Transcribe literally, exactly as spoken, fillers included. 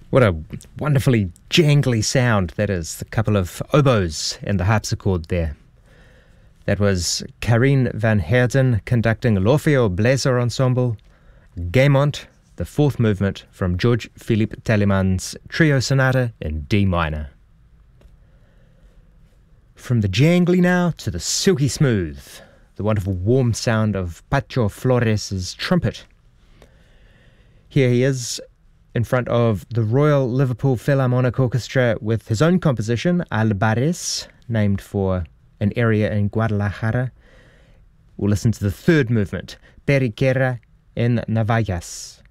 What a wonderfully jangly sound that is. A couple of oboes and the harpsichord there. That was Karine van Heerden conducting l'Orfeo Bläser Ensemble, Gaimont, the fourth movement from George Philippe Telemann's Trio Sonata in D minor. From the jangly now to the silky smooth, the wonderful warm sound of Pacho Flores' trumpet. Here he is in front of the Royal Liverpool Philharmonic Orchestra with his own composition, Albares, named for an area in Guadalajara. We'll listen to the third movement, Periquera en Navallas.